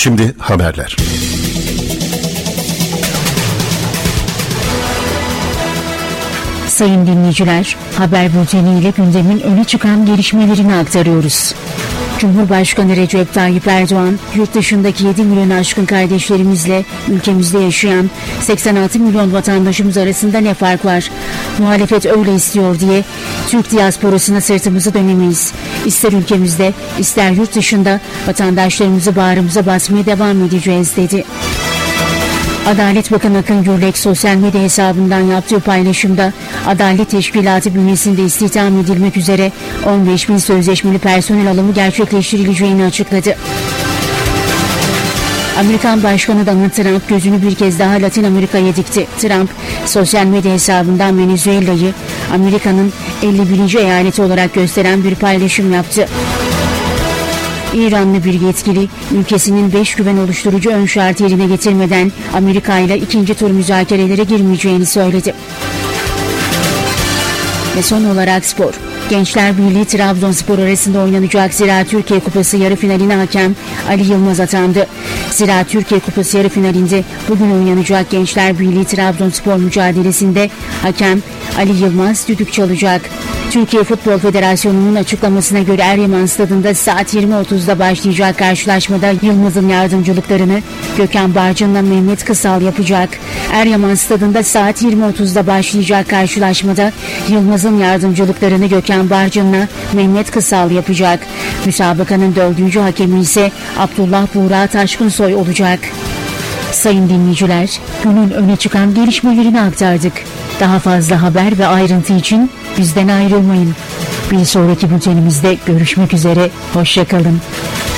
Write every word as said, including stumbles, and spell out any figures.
Şimdi haberler. Sayın dinleyiciler, haber bülteni ile gündemin öne çıkan gelişmelerini aktarıyoruz. Cumhurbaşkanı Recep Tayyip Erdoğan, yurt dışındaki yedi milyon aşkın kardeşlerimizle ülkemizde yaşayan seksen altı milyon vatandaşımız arasında ne fark var? Muhalefet öyle istiyor diye Türk diasporasına sırtımızı dönemeyiz. İster ülkemizde, ister yurt dışında vatandaşlarımızı bağrımıza basmaya devam edeceğiz dedi. Adalet Bakanı Akın Gürlek sosyal medya hesabından yaptığı paylaşımda Adalet Teşkilatı bünyesinde istihdam edilmek üzere on beş bin sözleşmeli personel alımı gerçekleştirileceğini açıkladı. Amerikan Başkanı Donald Trump gözünü bir kez daha Latin Amerika'ya dikti. Trump, sosyal medya hesabından Venezuela'yı Amerika'nın elli birinci eyaleti olarak gösteren bir paylaşım yaptı. İranlı bir yetkili, ülkesinin beş güven oluşturucu ön şartı yerine getirmeden Amerika ile ikinci tur müzakerelere girmeyeceğini söyledi. Ve son olarak spor. Gençler Birliği Trabzonspor arasında oynanacak Zira Türkiye Kupası yarı finaline hakem Ali Yılmaz atandı. Zira Türkiye Kupası yarı finalinde bugün oynanacak Gençler Birliği Trabzonspor mücadelesinde hakem Ali Yılmaz düdük çalacak. Türkiye Futbol Federasyonu'nun açıklamasına göre Eryaman Stadı'nda saat yirmi otuzda başlayacak karşılaşmada Yılmaz'ın yardımcılıklarını Gökhan Barcın'la Mehmet Kısal yapacak. Eryaman Stadı'nda saat yirmi otuzda başlayacak karşılaşmada Yılmaz'ın yardımcılıklarını Gökhan Barcın'la Mehmet Kısal yapacak. Müsabakanın dördüncü hakemi ise Abdullah Buğra Taşkınsoy olacak. Sayın dinleyiciler, günün öne çıkan gelişmelerini aktardık. Daha fazla haber ve ayrıntı için bizden ayrılmayın. Bir sonraki bültenimizde görüşmek üzere, hoşça kalın.